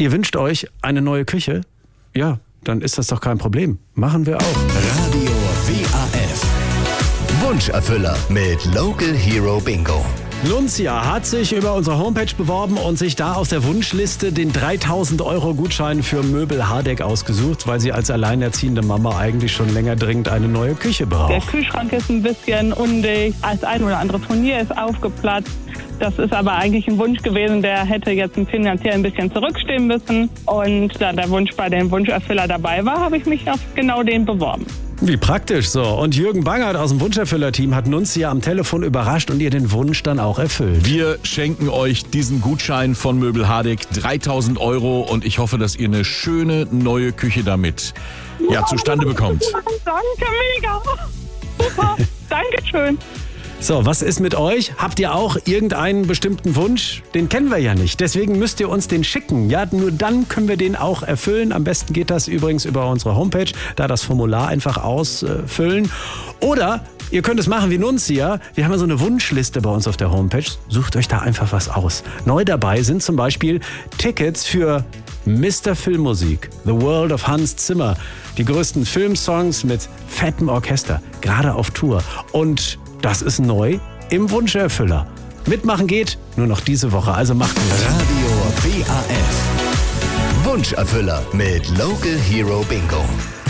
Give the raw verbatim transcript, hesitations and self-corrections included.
Ihr wünscht euch eine neue Küche? Ja, dann ist das doch kein Problem. Machen wir auch. Radio W A F. Wunscherfüller mit Local Hero Bingo. Luncia hat sich über unsere Homepage beworben und sich da aus der Wunschliste den dreitausend Euro Gutschein für Möbel Hardegg ausgesucht, weil sie als alleinerziehende Mama eigentlich schon länger dringend eine neue Küche braucht. Der Kühlschrank ist ein bisschen undicht, das ein oder andere Turnier ist aufgeplatzt. Das ist aber eigentlich ein Wunsch gewesen, der hätte jetzt finanziell ein bisschen zurückstehen müssen. Und da der Wunsch bei den Wunscherfüller dabei war, habe ich mich auf genau den beworben. Wie praktisch so. Und Jürgen Bangert aus dem Wunscherfüller-Team hat Nuncia am Telefon überrascht und ihr den Wunsch dann auch erfüllt. Wir schenken euch diesen Gutschein von Möbel Hardegg, dreitausend Euro, und ich hoffe, dass ihr eine schöne neue Küche damit ja, zustande bekommt. Danke, mega. Super, Dankeschön. So, was ist mit euch? Habt ihr auch irgendeinen bestimmten Wunsch? Den kennen wir ja nicht. Deswegen müsst ihr uns den schicken. Ja, nur dann können wir den auch erfüllen. Am besten geht das übrigens über unsere Homepage. Da das Formular einfach ausfüllen. Oder ihr könnt es machen wie Nuncia. Wir haben ja so eine Wunschliste bei uns auf der Homepage. Sucht euch da einfach was aus. Neu dabei sind zum Beispiel Tickets für Mister Filmmusik, The World of Hans Zimmer. Die größten Filmsongs mit fettem Orchester. Gerade auf Tour. Und das ist neu im Wunscherfüller. Mitmachen geht nur noch diese Woche, also macht mit. Radio W A F. Wunscherfüller mit Local Hero Bingo.